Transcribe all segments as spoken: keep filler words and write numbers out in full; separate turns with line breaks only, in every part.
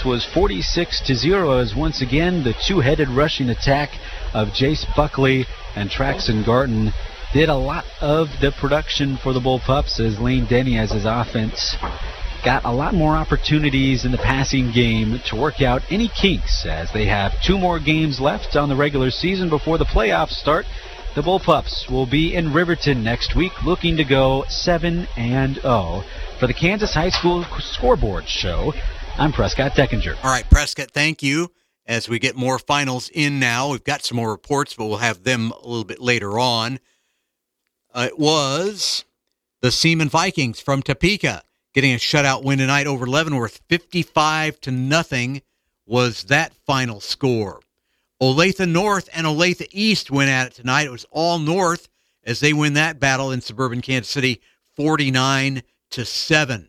This was forty-six to zero as once again the two-headed rushing attack of Jace Buckley and Traxon Garton did a lot of the production for the Bullpups as Lane Denny, as his offense, got a lot more opportunities in the passing game to work out any kinks as they have two more games left on the regular season before the playoffs start. The Bullpups will be in Riverton next week looking to go seven and oh. For the Kansas High School Scoreboard Show, I'm Prescott Deckinger.
All right, Prescott, thank you. As we get more finals in now, we've got some more reports, but we'll have them a little bit later on. Uh, it was the Seaman Vikings from Topeka getting a shutout win tonight over Leavenworth. fifty-five to nothing was that final score. Olathe North and Olathe East went at it tonight. It was all North as they win that battle in suburban Kansas City, forty-nine to seven.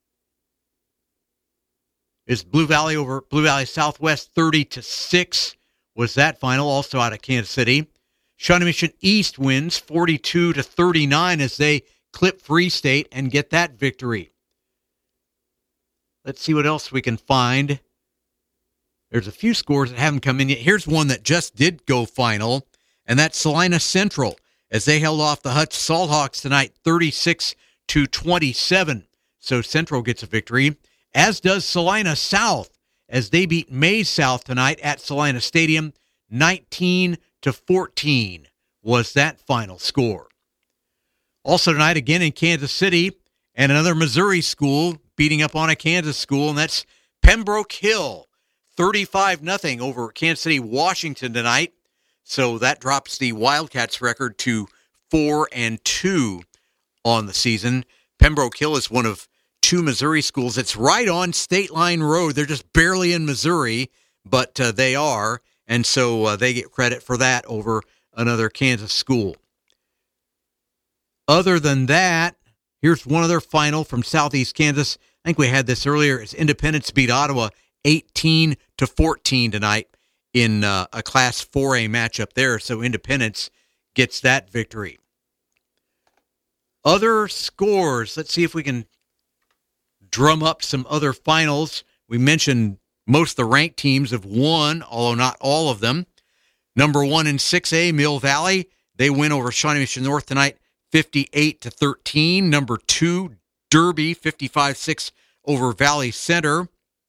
Is Blue Valley over Blue Valley Southwest, thirty to six was that final, also out of Kansas City. Shawnee Mission East wins forty-two to thirty-nine as they clip Free State and get that victory. Let's see what else we can find. There's a few scores that haven't come in yet. Here's one that just did go final, and that's Salina Central as they held off the Hutch Salthawks tonight, thirty-six to twenty-seven. So Central gets a victory, as does Salina South as they beat Maize South tonight at Salina Stadium, nineteen to fourteen was that final score. Also tonight, again in Kansas City, and another Missouri school beating up on a Kansas school, and that's Pembroke Hill, thirty-five nothing over Kansas City, Washington tonight. So that drops the Wildcats record to four and two on the season. Pembroke Hill is one of two Missouri schools. It's right on State Line Road. They're just barely in Missouri, but uh, they are. And so uh, they get credit for that over another Kansas school. Other than that, here's one other final from Southeast Kansas. I think we had this earlier. It's Independence beat Ottawa eighteen to fourteen tonight in uh, a Class four A matchup there. So Independence gets that victory. Other scores. Let's see if we can drum up some other finals. We mentioned most of the ranked teams have won, although not all of them. Number one in six A, Mill Valley. They win over Shawnee Mission North tonight, fifty-eight to thirteen. Number two, Derby, fifty-five six over Valley Center.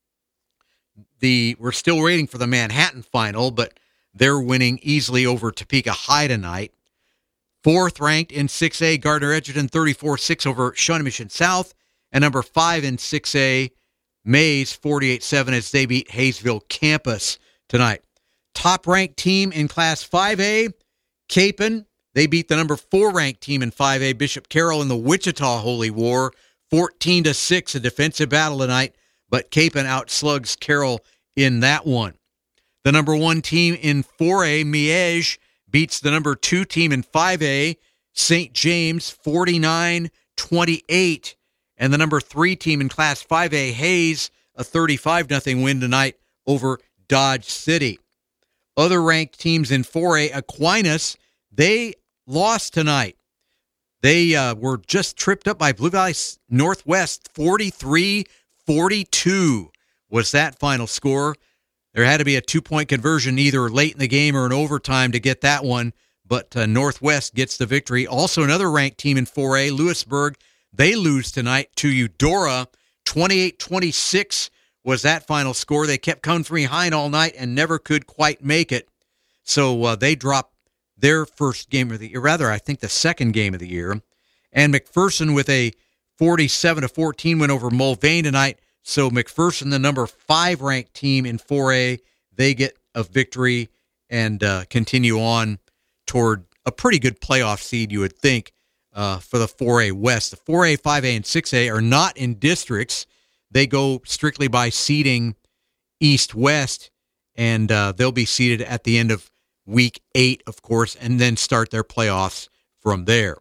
The We're still waiting for the Manhattan final, but they're winning easily over Topeka High tonight. Fourth ranked in six A, Gardner Edgerton, thirty-four six over Shawnee Mission South. And number five in six A, Maize, forty-eight seven as they beat Hayesville Campus tonight. Top-ranked team in Class five A, Capon. They beat the number four-ranked team in five A, Bishop Carroll, in the Wichita Holy War, fourteen to six, a defensive battle tonight, but Capon outslugs Carroll in that one. The number one team in four A, Miege, beats the number two team in five A, Saint James, forty-nine twenty-eight. And the number three team in Class five A, Hayes, a thirty-five nothing win tonight over Dodge City. Other ranked teams in four A, Aquinas, they lost tonight. They uh, were just tripped up by Blue Valley Northwest, forty-three forty-two was that final score. There had to be a two-point conversion either late in the game or in overtime to get that one, but uh, Northwest gets the victory. Also another ranked team in four A, Lewisburg, they lose tonight to Eudora. twenty-eight twenty-six was that final score. They kept coming from behind all night and never could quite make it. So uh, they dropped their first game of the year, rather, I think the second game of the year. And McPherson with a forty-seven to fourteen win over Mulvane tonight. So McPherson, the number five ranked team in four A, they get a victory and uh, continue on toward a pretty good playoff seed, you would think. Uh, for the four A West. The four A, five A, and six A are not in districts. They go strictly by seeding East-West, and uh, they'll be seeded at the end of week eight, of course, and then start their playoffs from there.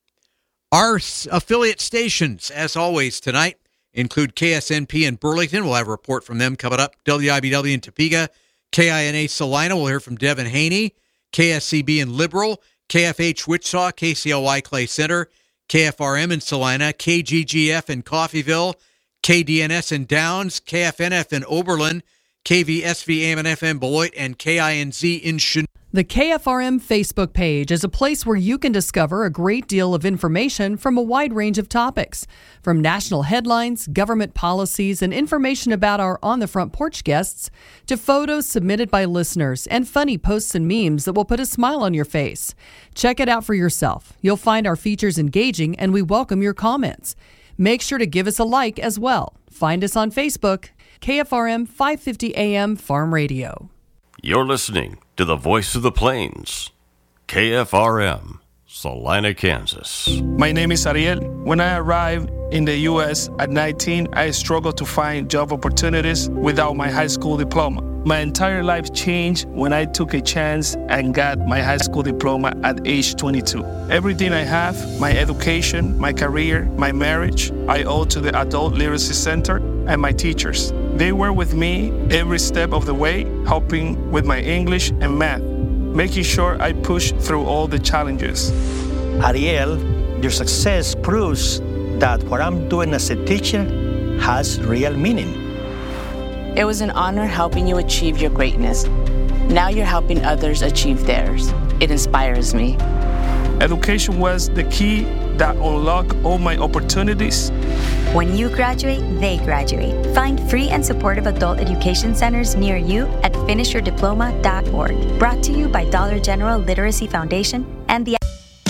Our s- affiliate stations, as always, tonight include K S N P in Burlington. We'll have a report from them coming up. W I B W in Topeka. K I N A Salina. We'll hear from Devin Haney. K S C B in Liberal. K F H Wichita, K C L Y Clay Center, K F R M in Salina, K G G F in Coffeyville, K D N S in Downs, K F N F in Oberlin, K V S V A M F M Beloit, and K I N Z in Chanute.
The K F R M Facebook page is a place where you can discover a great deal of information from a wide range of topics, from national headlines, government policies, and information about our On the Front Porch guests, to photos submitted by listeners and funny posts and memes that will put a smile on your face. Check it out for yourself. You'll find our features engaging, and we welcome your comments. Make sure to give us a like as well. Find us on Facebook, K F R M five fifty A M Farm Radio.
You're listening to the Voice of the Plains, K F R M, Salina, Kansas.
My name is Ariel. When I arrived in the U S at nineteen, I struggled to find job opportunities without my high school diploma. My entire life changed when I took a chance and got my high school diploma at age twenty-two. Everything I have, my education, my career, my marriage, I owe to the Adult Literacy Center and my teachers. They were with me every step of the way, helping with my English and math, making sure I push through all the challenges.
Ariel, your success proves that what I'm doing as a teacher has real meaning.
It was an honor helping you achieve your greatness. Now you're helping others achieve theirs. It inspires me.
Education was the key that unlocked all my opportunities.
When you graduate, they graduate. Find free and supportive adult education centers near you at finish your diploma dot org. Brought to you by Dollar General Literacy Foundation and the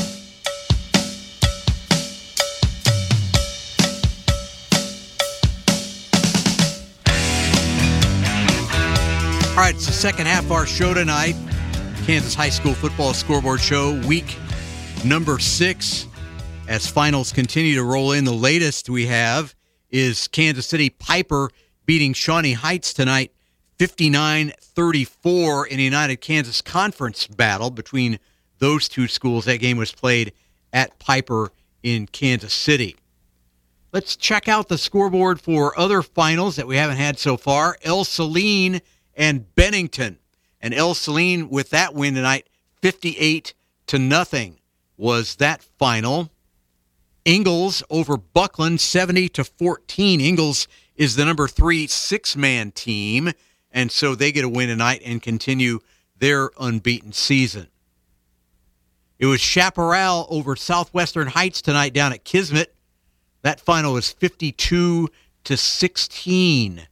All right, it's the second half of our show tonight. Kansas High School Football Scoreboard Show, week number six. As finals continue to roll in, the latest we have is Kansas City Piper beating Shawnee Heights tonight, fifty-nine thirty-four in a United Kansas Conference battle between those two schools. That game was played at Piper in Kansas City. Let's check out the scoreboard for other finals that we haven't had so far. El Saline and Bennington. And El Saline with that win tonight, fifty-eight to nothing was that final. Ingalls over Buckland, seventy to fourteen. Ingalls is the number three six-man team, and so they get a win tonight and continue their unbeaten season. It was Chaparral over Southwestern Heights tonight down at Kismet. That final was fifty-two to sixteen.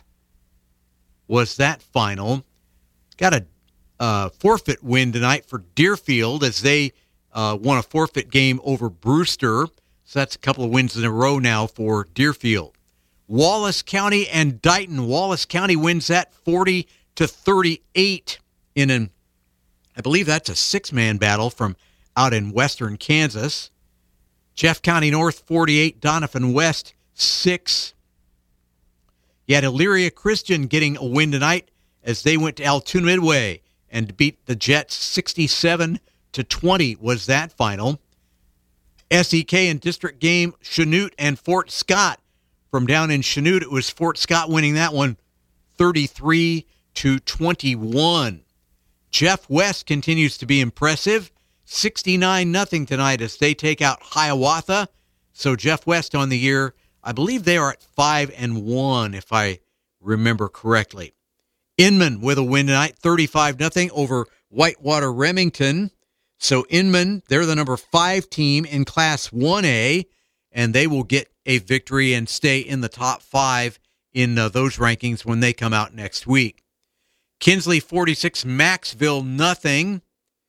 Was that final. Got a uh, forfeit win tonight for Deerfield as they uh, won a forfeit game over Brewster. So that's a couple of wins in a row now for Deerfield. Wallace County and Dighton. Wallace County wins that forty to thirty-eight in an, I believe that's a six-man battle from out in western Kansas. Jeff County North forty-eight, Donovan West six. You had Elyria Christian getting a win tonight as they went to Altoona Midway and beat the Jets sixty-seven to twenty was that final. S E K in district game, Chanute and Fort Scott. From down in Chanute, it was Fort Scott winning that one thirty-three to twenty-one. Jeff West continues to be impressive. sixty-nine nothing tonight as they take out Hiawatha. So Jeff West on the year, I believe they are at five and one, if I remember correctly. Inman with a win tonight, thirty-five nothing over Whitewater Remington. So Inman, they're the number five team in Class one A, and they will get a victory and stay in the top five in uh, those rankings when they come out next week. Kinsley forty-six, Maxville nothing.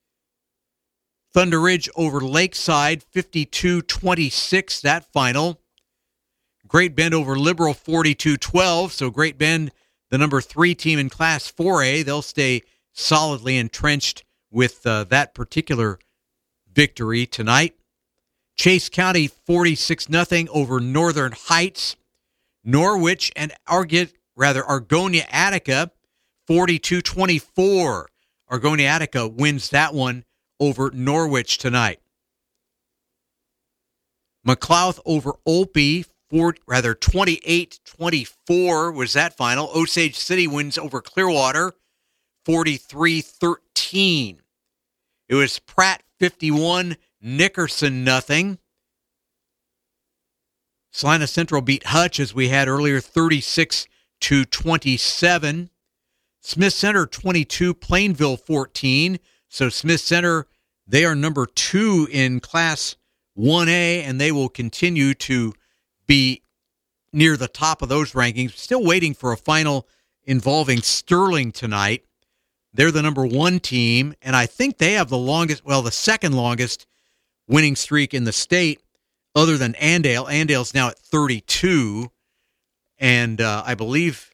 Thunder Ridge over Lakeside, fifty-two twenty-six, that final. Great Bend over Liberal, forty-two twelve. So Great Bend, the number three team in Class four A, they'll stay solidly entrenched with uh, that particular victory tonight. Chase County, forty-six nothing over Northern Heights. Norwich and Arg- rather Argonia Attica, forty-two twenty-four. Argonia Attica wins that one over Norwich tonight. McLouth over Olpe, four, rather twenty-eight twenty-four was that final. Osage City wins over Clearwater, forty-three thirteen. It was Pratt fifty-one, Nickerson nothing. Salina Central beat Hutch, as we had earlier, thirty-six to twenty-seven. Smith Center twenty-two, Plainville fourteen. So Smith Center, they are number two in Class one A, and they will continue to be near the top of those rankings. Still waiting for a final involving Sterling tonight. They're the number one team, and I think they have the longest, well, the second longest winning streak in the state, other than Andale. Andale's now at thirty-two, and uh, I believe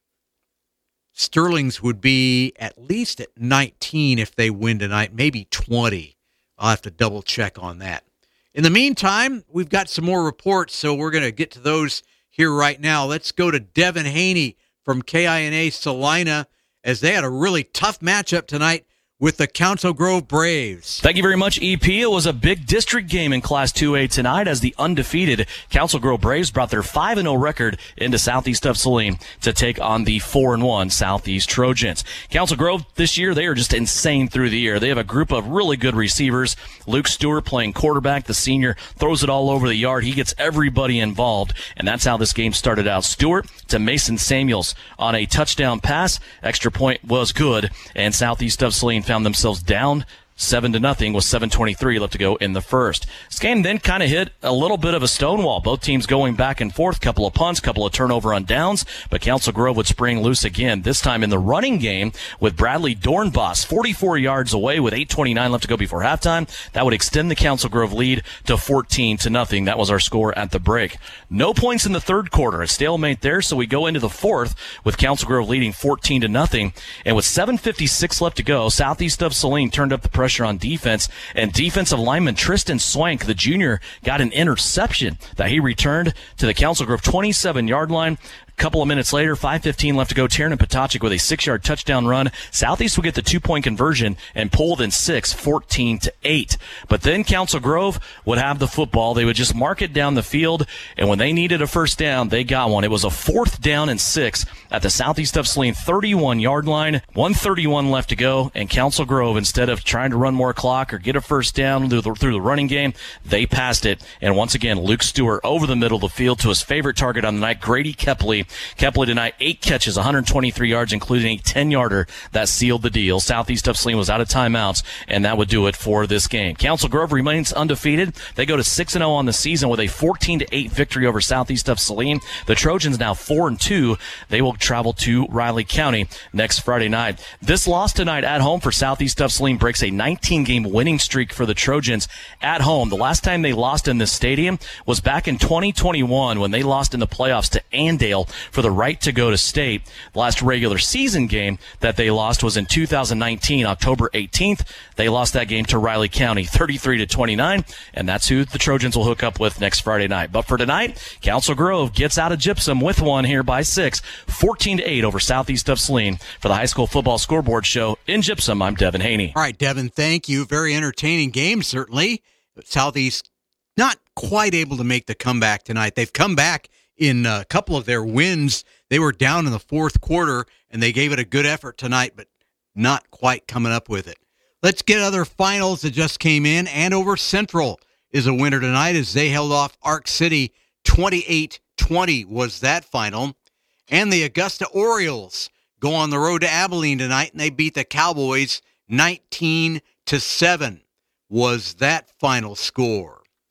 Sterling's would be at least at nineteen if they win tonight, maybe twenty. I'll have to double check on that. In the meantime, we've got some more reports, so we're going to get to those here right now. Let's go to Devin Haney from K I N A Salina, as they had a really tough matchup tonight with the Council Grove Braves.
Thank you very much, E P. It was a big district game in Class two A tonight as the undefeated Council Grove Braves brought their five and oh record into Southeast of Saline to take on the four and one Southeast Trojans. Council Grove this year, they are just insane through the air. They have a group of really good receivers. Luke Stewart playing quarterback. The senior throws it all over the yard. He gets everybody involved, and that's how this game started out. Stewart to Mason Samuels on a touchdown pass. Extra point was good, and Southeast of Saline found themselves down seven to nothing with seven twenty-three left to go in the first. This game then kind of hit a little bit of a stonewall. Both teams going back and forth, couple of punts, couple of turnover on downs, but Council Grove would spring loose again, this time in the running game with Bradley Dornbos, forty-four yards away with eight twenty-nine left to go before halftime. That would extend the Council Grove lead to fourteen to nothing. That was our score at the break. No points in the third quarter, a stalemate there, so we go into the fourth with Council Grove leading fourteen to nothing, and with seven fifty-six left to go, Southeast of Saline turned up the pressure on defense, and defensive lineman Tristan Swank, the junior, got an interception that he returned to the Council Grove twenty-seven-yard line. A couple of minutes later, five fifteen left to go, Tiernan Potachik with a six-yard touchdown run. Southeast would get the two-point conversion and pulled in six, fourteen to eight. But then Council Grove would have the football. They would just mark it down the field, and when they needed a first down, they got one. It was a fourth down and six at the Southeast of Saline thirty-one-yard line. one thirty-one left to go, and Council Grove, instead of trying to run more clock or get a first down through the, through the running game, they passed it. And once again, Luke Stewart over the middle of the field to his favorite target on the night, Grady Kepley. Kepley tonight, eight catches, one hundred twenty-three yards, including a ten-yarder that sealed the deal. Southeast of Saline was out of timeouts, and that would do it for this game. Council Grove remains undefeated. They go to six and oh on the season with a fourteen to eight victory over Southeast of Saline. The Trojans now four and two. They will travel to Riley County next Friday night. This loss tonight at home for Southeast of Saline breaks a nineteen-game winning streak for the Trojans at home. The last time they lost in this stadium was back in twenty twenty-one when they lost in the playoffs to Andale for the right to go to state. The last regular season game that they lost was in two thousand nineteen, October eighteenth. They lost that game to Riley County, thirty-three to twenty-nine, and that's who the Trojans will hook up with next Friday night. But for tonight, Council Grove gets out of Gypsum with one here by six, fourteen to eight over Southeast of Saline. For the High School Football Scoreboard Show in Gypsum, I'm Devin Haney.
All right, Devin, thank you. Very entertaining game, certainly. Southeast not quite able to make the comeback tonight. They've come back in a couple of their wins. They were down in the fourth quarter, and they gave it a good effort tonight, but not quite coming up with it. Let's get other finals that just came in. Andover Central is a winner tonight as they held off Arc City. twenty-eight twenty was that final. And the Augusta Orioles go on the road to Abilene tonight, and they beat the Cowboys nineteen to seven was that final score.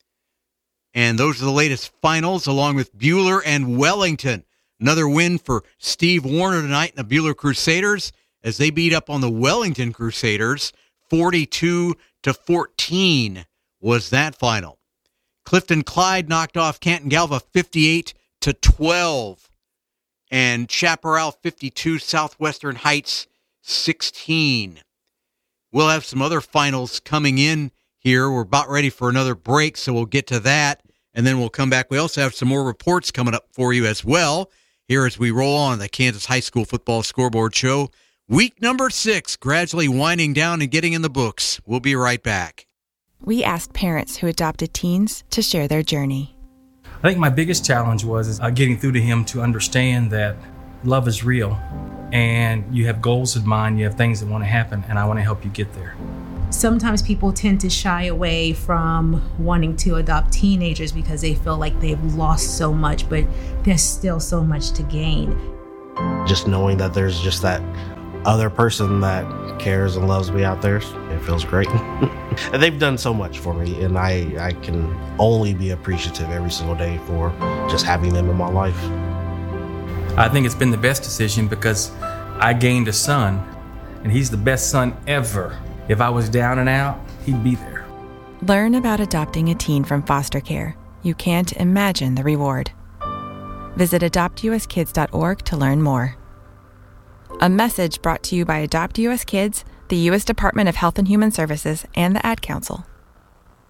And those are the latest finals, along with Buhler and Wellington. Another win for Steve Warner tonight in the Buhler Crusaders as they beat up on the Wellington Crusaders. forty-two to fourteen was that final. Clifton Clyde knocked off Canton Galva fifty-eight to twelve. And Chaparral fifty-two, Southwestern Heights sixteen. We'll have some other finals coming in here. We're about ready for another break, so we'll get to that, and then we'll come back. We also have some more reports coming up for you as well here as we roll on the Kansas High School Football Scoreboard Show. Week number six, gradually winding down and getting in the books. We'll be right back.
We asked parents who adopted teens to share their journey.
I think my biggest challenge was uh, getting through to him to understand that love is real, and you have goals in mind, you have things that want to happen, and I want to help you get there.
Sometimes people tend to shy away from wanting to adopt teenagers because they feel like they've lost so much, but there's still so much to gain.
Just knowing that there's just that other person that cares and loves me out there, it feels great. And they've done so much for me, and I, I can only be appreciative every single day for just having them in my life.
I think it's been the best decision because I gained a son, and he's the best son ever. If I was down and out, he'd be there.
Learn about adopting a teen from foster care. You can't imagine the reward. Visit adopt u s kids dot org to learn more. A message brought to you by Adopt U S Kids, the U S Department of Health and Human Services, and the Ad Council.